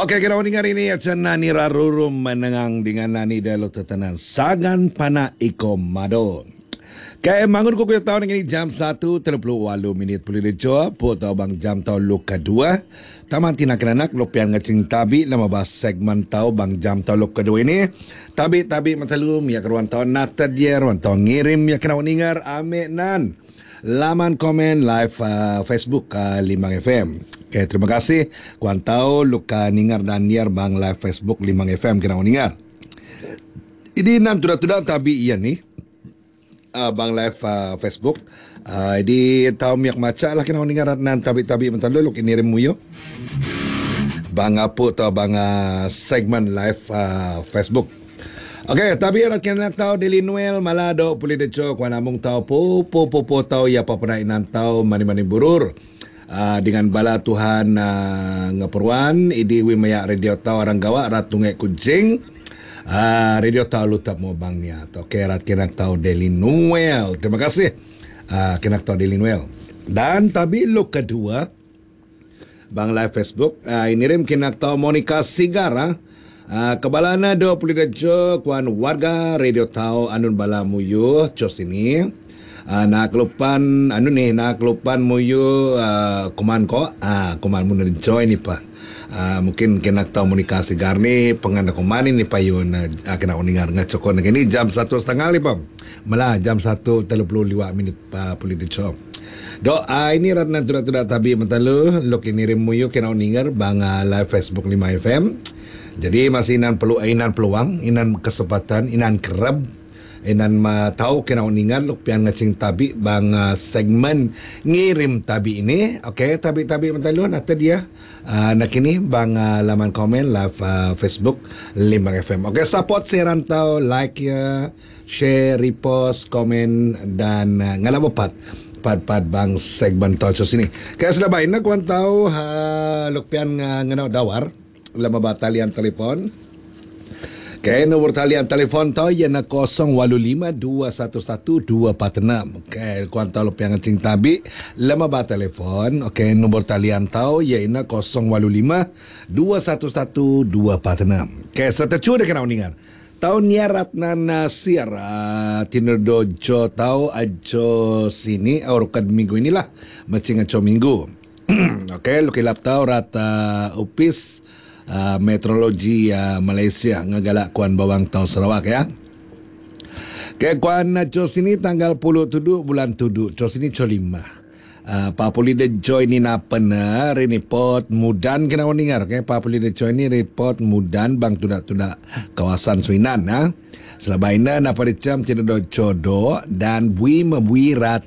Okey, kita mendengar ini acan nani rarurum menengang dengan nani dialog tetanan Sagan Pana Ikom Mado. Kaya mangun ko kuya tahun ini jam 1:38 pulih dejo po tau bang jam tau lu kedua. Taman tina kenanak lopian ngacing tabi lama bahas segmen tau bang jam tau lu kedua ini. Tabi matalu ya keruan tau nata dia ruan tau ngirim ya kena ningar ame nan. Laman komen live Facebook 5FM. Okay, terima kasih. Kuan tahu luka ningar dan niar bang live Facebook 5FM kena ningar. Ini nan tudak tabi iya nih. Bang live Facebook. Ini tahu miak maca lah kena ningar nan tabi mentan luk ini remuyo. Bang apu atau bang segmen live Facebook. Okey, tapi ada kena tahu Daily Noel malado pulih deco kuan among tahu po tahu ya apa pernah inan tahu mani burur. Dengan bala Tuhan ngaperwan idi wi maya radio tahu orang gawa rat tungai kucing. Radio tahu lutap mo bang niya. Okey, rat kena tahu Daily Noel. Terima kasih. Kena tahu Daily Noel. Dan tapi lo kedua bang live Facebook ini rem kena tahu Monica Sigara. Kebalana 20 kuan warga radio tahu anun bala muyu cos ini. Naklupan naklupan muyu kuman ko kuman mun join ni pa. Mungkin kena tahu komunikasi garni pengan kuman ini pa yun kena uningar ngacokon ini jam 1:30 pa. Malah jam 1:35 pa puli di job. Ini ratna tuda tabi mentalu lok ini remuyu kena uningar bang live Facebook 5FM. Jadi masih inan peluang, inan kesempatan, inan kerab, inan tahu kena uningan luk pian ngacing tabi bang segmen ngirim tabi ini. Okey, tabi mentalun atau dia nak ini bang laman komen live Facebook 5FM. Okey, support siaran tahu, like ya, share, repost, komen dan ngalabopat pad bang segmen tahu sini. Kaya sudah baik nak kuan tahu luk pian ngenau dawar lama batalian telefon. Okay, nombor talian telefon tau ia na 085-211-246. Okay, kuan tau lupa yang ngecing tabi lama bat telefon. Okay, nombor talian tau ia na 085-211-246. Okay, setecu dia kena uningan. Tau niarat na siar tinerdojo tau ajo sini orukad minggu inilah macing ajo minggu. Okay, lukilap tau rata upis meteorologi Malaysia ngagalak kuan bawang tau Sarawak ya. Ke kuan cos ini tanggal 10 tudu bulan tudu. Cos ini co 5. Papuli de join ni napena report mudan kena uningar ke papuli de join ni report mudan bang tudak kawasan Suinan Selabaina napa dicam tidak do jodo dan bui rat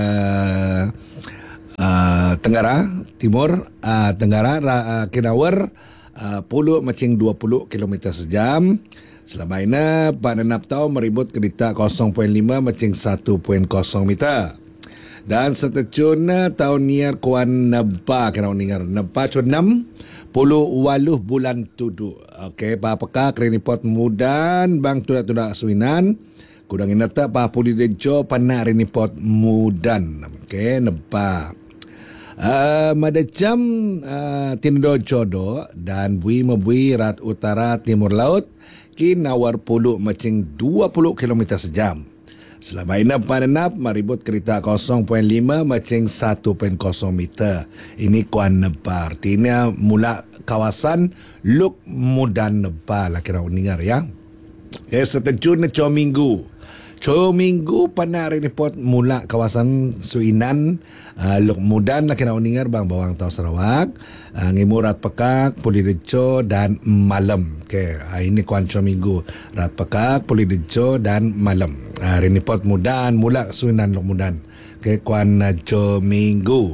Tenggara Timur Tenggara Kinawar puluh macing 20 km sejam. Selama ini Pak Nenap tahu meribut kereta 0.5 macing 1.0 meter. Dan setecuna tahun niar kuan neba kena ningar neba co 6 waluh bulan tudu. Okey, pa peka krenipot mudan bang tudak suinan. Kudang inata pa puli dejo pana renipot mudan. Okey, neba. Madacam tindo jodo dan bui rat utara timur laut kinawar puluh macing 20 km sejam. Selama ini panenap maribut kereta 0.5 macing 1.0 meter. Ini kuan nepa. Artinya mula kawasan luk mudan nepa lah kira uningar ya. Setejun co minggu. Co minggu pana report mula kawasan Suinan luk mudan lah kena uningar bang bawang tau Sarawak ngimurat pekak Puli Dejo dan malam. Okay, ini kuan co minggu rat pekak Puli Dejo dan malam. Report mudan mula Suinan luk mudan. Okay, kuan co minggu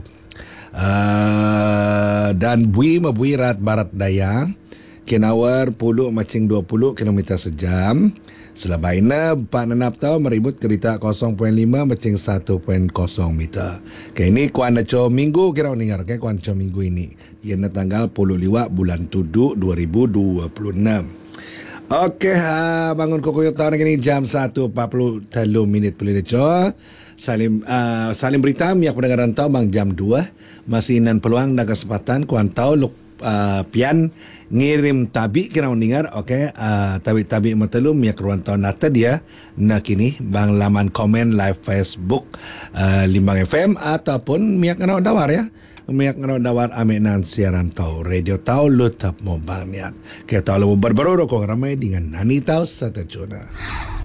dan bui rat barat daya kinawar puluh macing 20 km sejam. Selama ini Pak Nenap tahu meribut kereta 0.5 macing 1.0 meter. Okay, ini kuan co minggu kira uningar ke kuan co minggu ini. Ia tanggal 10 bulan tudu 2026. Okey, bangun kokoyo tahun ini jam 1:43 pulih deco. Salim berita miak pendengaran tahu bang jam 2 masih nan peluang dan kesempatan kuan tahu luk pian ngirim tabi kena dengar okey tabi matalu miak ruan tahun nata dia nak kini bang laman komen live Facebook Limbang FM ataupun miak kena dawar ya miak kena dawar aminan siaran tau radio tau lutap mo bang miak kita tahu baru-baru kong ramai dengan nani tau satu cuna.